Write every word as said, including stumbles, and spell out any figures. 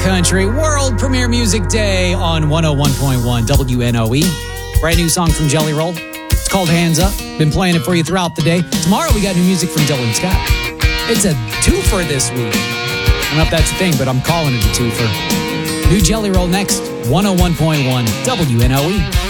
Country World Premiere Music Day on one oh one point one W N O E. Brand new song from Jelly Roll. It's called Hands Up. Been playing it for you throughout the day. Tomorrow we got new music from Dylan Scott. It's a twofer this week. I don't know if that's a thing, but I'm calling it a twofer. New Jelly Roll next. one oh one point one W N O E.